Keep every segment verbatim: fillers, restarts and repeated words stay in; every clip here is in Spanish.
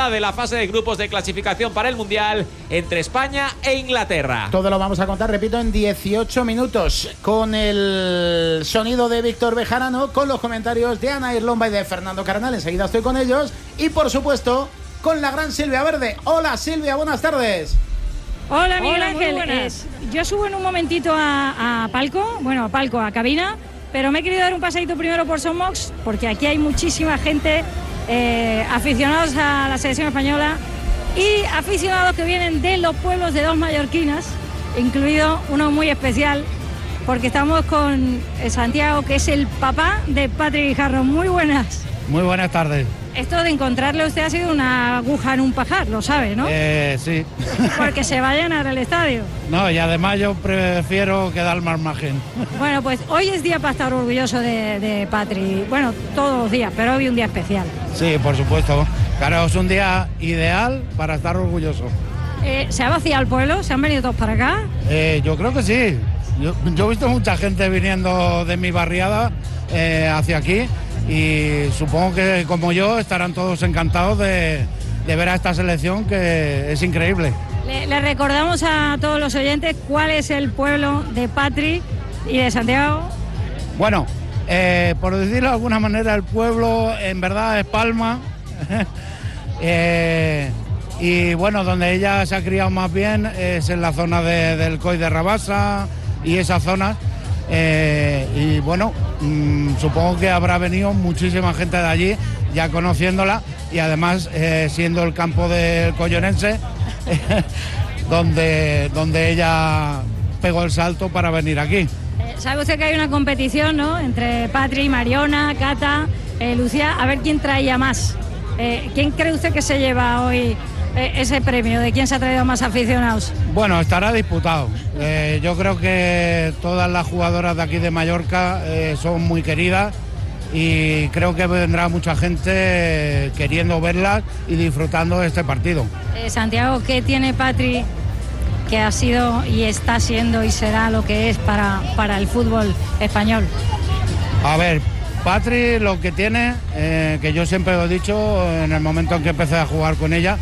jornada de la fase de grupos de clasificación para el Mundial entre España e Inglaterra. Todo lo vamos a contar, repito, en dieciocho minutos, con el sonido de Víctor Bejarano, con los comentarios de Ana Irlomba y de Fernando Carnal. Enseguida estoy con ellos y, por supuesto, con la gran Silvia Verde. Hola, Silvia, buenas tardes. Hola, Miguel Hola, Ángel. Eh, yo subo en un momentito a, a palco, bueno, a palco, a cabina, pero me he querido dar un paseíto primero por Somox, porque aquí hay muchísima gente, eh, aficionados a la selección española y aficionados que vienen de los pueblos de dos mallorquinas, incluido uno muy especial, porque estamos con Santiago, que es el papá de Patri Guijarro. Muy buenas. Muy buenas tardes. Esto de encontrarle a usted ha sido una aguja en un pajar, lo sabe, ¿no? Eh, sí. Porque se va a llenar el estadio. No, y además yo prefiero quedarme al margen. Bueno, pues hoy es día para estar orgulloso de, de Patri. Bueno, todos los días, pero hoy un día especial. Sí, por supuesto. Claro, es un día ideal para estar orgulloso. Eh, ¿Se ha vaciado el pueblo? ¿Se han venido todos para acá? Eh, yo creo que sí. Yo, yo he visto mucha gente viniendo de mi barriada eh, hacia aquí. Y supongo que, como yo, estarán todos encantados de, de ver a esta selección, que es increíble. Le, le recordamos a todos los oyentes cuál es el pueblo de Patri y de Santiago. Bueno, eh, por decirlo de alguna manera, el pueblo en verdad es Palma. eh, y bueno, donde ella se ha criado más bien es en la zona de, del Coll de Rabassa y esas zonas. Eh, y bueno, mmm, supongo que habrá venido muchísima gente de allí ya conociéndola, y además eh, siendo el campo del Collonense donde, donde ella pegó el salto para venir aquí. Eh, sabe usted que hay una competición, ¿no?, entre Patri, Mariona, Cata, eh, Lucía, a ver quién traía más. Eh, ¿quién cree usted que se lleva hoy eh, ese premio? ¿De quién se ha traído más aficionados? Bueno, estará disputado. Eh, yo creo que todas las jugadoras de aquí de Mallorca eh, son muy queridas, y creo que vendrá mucha gente eh, queriendo verlas y disfrutando de este partido. Eh, Santiago, ¿qué tiene Patri que ha sido y está siendo y será lo que es para, para el fútbol español? A ver, Patri lo que tiene, eh, que yo siempre lo he dicho en el momento en que empecé a jugar con ella,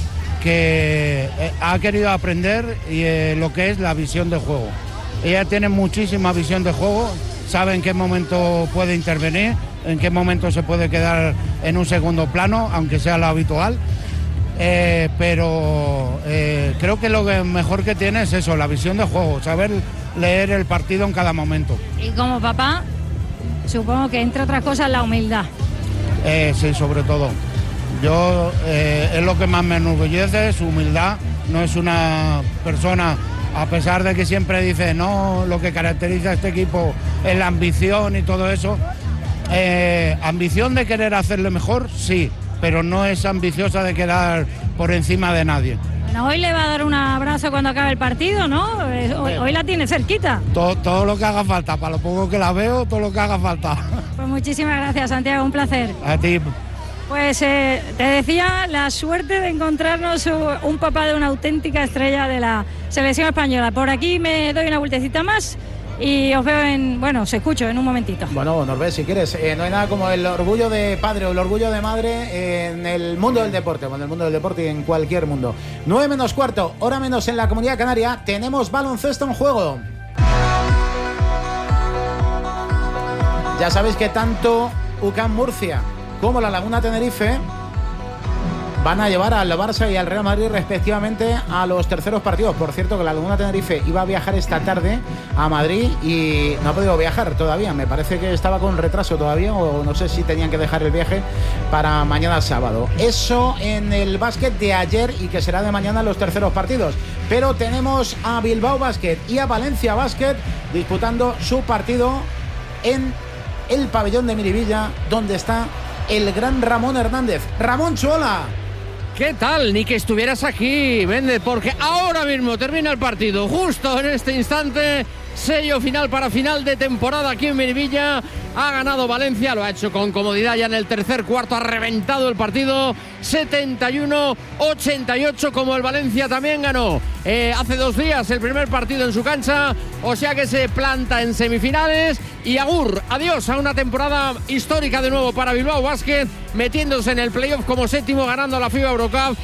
que eh, ha querido aprender y, eh, lo que es la visión de juego. Ella tiene muchísima visión de juego, sabe en qué momento puede intervenir, en qué momento se puede quedar en un segundo plano, aunque sea lo habitual. Eh, pero eh, creo que lo que mejor que tiene es eso, la visión de juego, saber leer el partido en cada momento. Y como papá, supongo que entre otras cosas la humildad. Eh, sí, sobre todo. Yo, eh, es lo que más me enorgullece, su humildad. No es una persona, a pesar de que siempre dice, no, lo que caracteriza a este equipo es la ambición y todo eso. Eh, ambición de querer hacerlo mejor, sí, pero no es ambiciosa de quedar por encima de nadie. Bueno, hoy le va a dar un abrazo cuando acabe el partido, ¿no? Hoy, hoy la tiene cerquita. Todo, todo lo que haga falta, para lo poco que la veo, todo lo que haga falta. Pues muchísimas gracias, Santiago, un placer. A ti. Pues eh, te decía, la suerte de encontrarnos un papá de una auténtica estrella de la selección española. Por aquí me doy una vueltecita más y os veo en, bueno, os escucho en un momentito. Bueno, nos ves si quieres. Eh, no hay nada como el orgullo de padre o el orgullo de madre en el mundo del deporte, bueno, en el mundo del deporte y en cualquier mundo. nueve menos cuarto, hora menos en la Comunidad Canaria, tenemos baloncesto en juego. Ya sabéis que tanto U C A M Murcia como la Laguna Tenerife van a llevar al Barça y al Real Madrid respectivamente a los terceros partidos. Por cierto, que la Laguna Tenerife iba a viajar esta tarde a Madrid y no ha podido viajar todavía. Me parece que estaba con retraso todavía, o no sé si tenían que dejar el viaje para mañana sábado. Eso en el básquet de ayer, y que será de mañana los terceros partidos. Pero tenemos a Bilbao Basket y a Valencia Basket disputando su partido en el pabellón de Miribilla, donde está el gran Ramón Hernández. Ramón Chuola. ¿Qué tal? Ni que estuvieras aquí, Méndez, porque ahora mismo termina el partido. Justo en este instante, sello final para final de temporada aquí en Miribilla. Ha ganado Valencia, lo ha hecho con comodidad ya en el tercer cuarto, ha reventado el partido setenta y uno ochenta y ocho, como el Valencia también ganó eh, hace dos días el primer partido en su cancha, o sea que se planta en semifinales. Y agur, adiós a una temporada histórica de nuevo para Bilbao Basket, metiéndose en el playoff como séptimo, ganando la FIBA Eurocup